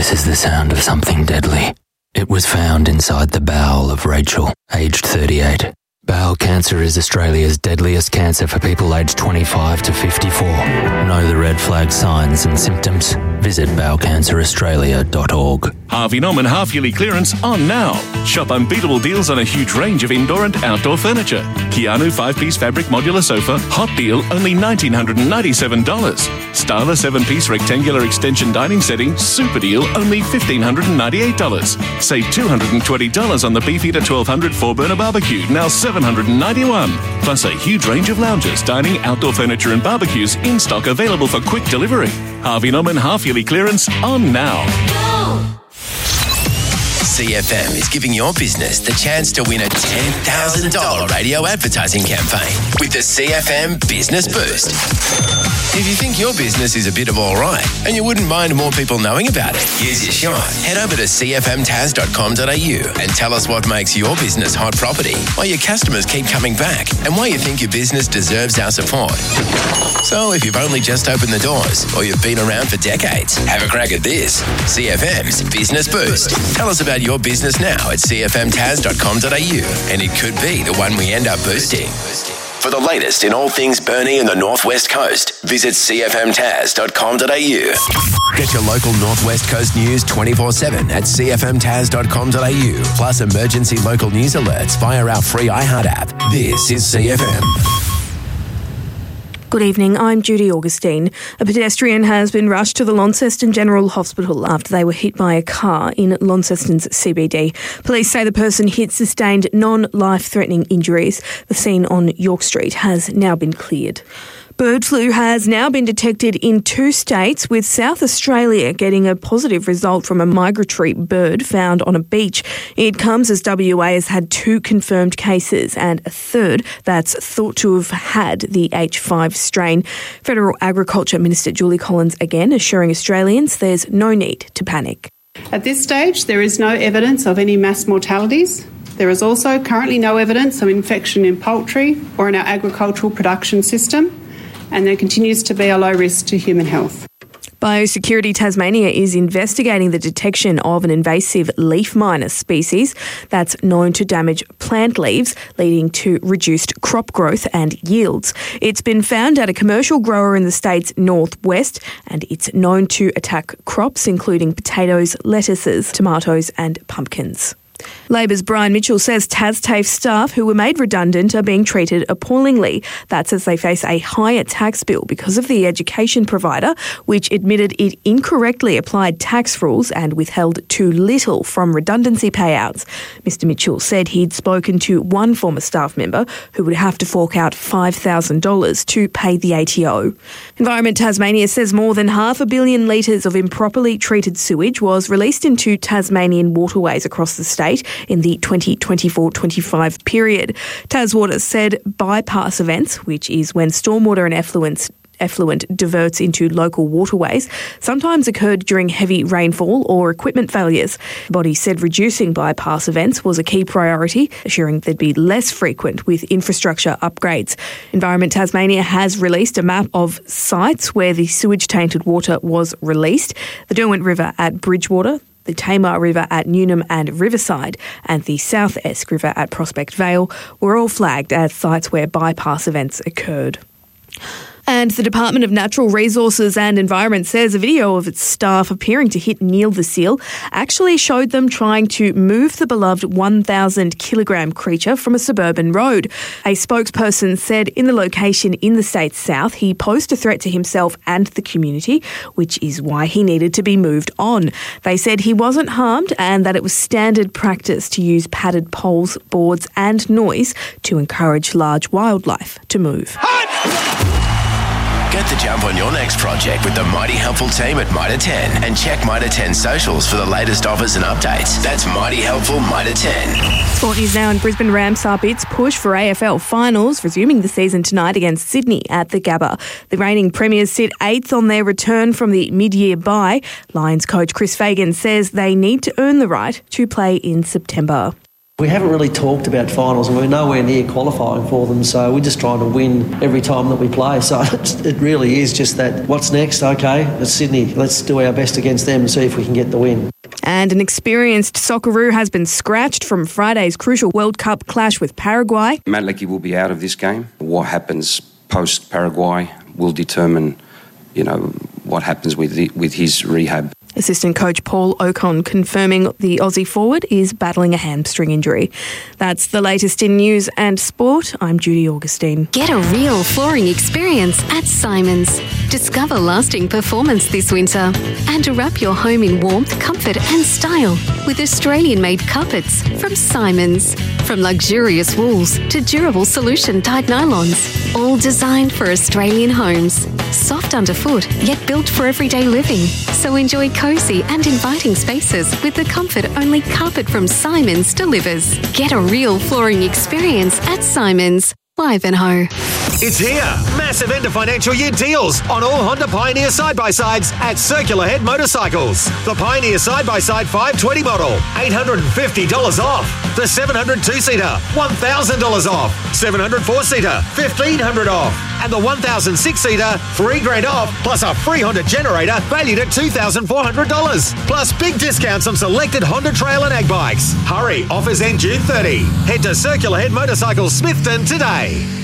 This is the sound of something deadly. It was found inside the bowel of Rachel, aged 38. Bowel cancer is Australia's deadliest cancer for people aged 25 to 54. Know the red flag signs and symptoms? Visit bowelcanceraustralia.org. Harvey Norman half-yearly clearance on now. Shop unbeatable deals on a huge range of indoor and outdoor furniture. Keanu 5-piece fabric modular sofa, hot deal, only $1,997. Styler 7-piece rectangular extension dining setting, super deal, only $1,598. Save $220 on the Beefeater 1200 4-burner barbecue, now $791. Plus a huge range of lounges, dining, outdoor furniture and barbecues in stock available for quick delivery. Harvey Norman half-yearly clearance on now. CFM is giving your business the chance to win a $10,000 radio advertising campaign with the CFM Business Boost. If you think your business is a bit of all right and you wouldn't mind more people knowing about it, here's your shot. Head over to cfmtaz.com.au and tell us what makes your business hot property, why your customers keep coming back, and why you think your business deserves our support. So if you've only just opened the doors or you've been around for decades, have a crack at this. CFM's Business Boost. Tell us about your business now at cfmtaz.com.au and it could be the one we end up boosting. For the latest in all things Burnie and the Northwest Coast, visit cfmtaz.com.au. Get your local Northwest Coast news 24/7 at cfmtaz.com.au, plus emergency local news alerts via our free iHeart app. This is CFM. Good evening, I'm Judy Augustine. A pedestrian has been rushed to the Launceston General Hospital after they were hit by a car in Launceston's CBD. Police say the person hit sustained non-life-threatening injuries. The scene on York Street has now been cleared. Bird flu has now been detected in 2 states, with South Australia getting a positive result from a migratory bird found on a beach. It comes as WA has had 2 confirmed cases and a third that's thought to have had the H5 strain. Federal Agriculture Minister Julie Collins again assuring Australians there's no need to panic. At this stage, there is no evidence of any mass mortalities. There is also currently no evidence of infection in poultry or in our agricultural production system, and there continues to be a low risk to human health. Biosecurity Tasmania is investigating the detection of an invasive leaf miner species that's known to damage plant leaves, leading to reduced crop growth and yields. It's been found at a commercial grower in the state's northwest, and it's known to attack crops including potatoes, lettuces, tomatoes and pumpkins. Labor's Brian Mitchell says TasTAFE staff who were made redundant are being treated appallingly. That's as they face a higher tax bill because of the education provider, which admitted it incorrectly applied tax rules and withheld too little from redundancy payouts. Mr Mitchell said he'd spoken to one former staff member who would have to fork out $5,000 to pay the ATO. Environment Tasmania says more than 500 million litres of improperly treated sewage was released into Tasmanian waterways across the state in the 2024-25 period. Taswater said bypass events, which is when stormwater and effluent diverts into local waterways, sometimes occurred during heavy rainfall or equipment failures. The body said reducing bypass events was a key priority, assuring they'd be less frequent with infrastructure upgrades. Environment Tasmania has released a map of sites where the sewage-tainted water was released. The Derwent River at Bridgewater, the Tamar River at Newnham and Riverside, and the South Esk River at Prospect Vale were all flagged as sites where bypass events occurred. And the Department of Natural Resources and Environment says a video of its staff appearing to hit Neil the seal actually showed them trying to move the beloved 1,000-kilogram creature from a suburban road. A spokesperson said in the location in the state's south, he posed a threat to himself and the community, which is why he needed to be moved on. They said he wasn't harmed and that it was standard practice to use padded poles, boards and noise to encourage large wildlife to move. Get the jump on your next project with the Mighty Helpful team at Mitre 10 and check Mitre 10 socials for the latest offers and updates. That's Mighty Helpful Mitre 10. Sport News now, and Brisbane ramps up its push for AFL finals, resuming the season tonight against Sydney at the Gabba. The reigning premiers sit 8th on their return from the mid-year bye. Lions coach Chris Fagan says they need to earn the right to play in September. We haven't really talked about finals and we're nowhere near qualifying for them, so we're just trying to win every time that we play. So it really is just that, what's next? Okay, it's Sydney. Let's do our best against them and see if we can get the win. And an experienced Socceroo has been scratched from Friday's crucial World Cup clash with Paraguay. Matt Leckie will be out of this game. What happens post-Paraguay will determine, what happens with his rehab. Assistant coach Paul Ocon confirming the Aussie forward is battling a hamstring injury. That's the latest in news and sport. I'm Judy Augustine. Get a real flooring experience at Simons. Discover lasting performance this winter and wrap your home in warmth, comfort and style with Australian-made carpets from Simons. From luxurious wools to durable solution-dyed nylons, all designed for Australian homes. Soft underfoot, yet built for everyday living. So enjoy cosy and inviting spaces with the comfort only carpet from Simons delivers. Get a real flooring experience at Simons. Ivanhoe. It's here. Massive end of financial year deals on all Honda Pioneer side-by-sides at Circular Head Motorcycles. The Pioneer side-by-side 520 model, $850 off. The 700 two-seater, $1,000 off. 700 four-seater, $1,500 off. And the 1,000 six-seater, $3,000 off, plus a free Honda generator valued at $2,400. Plus big discounts on selected Honda Trail and Ag bikes. Hurry, offers end June 30. Head to Circular Head Motorcycles Smithton today.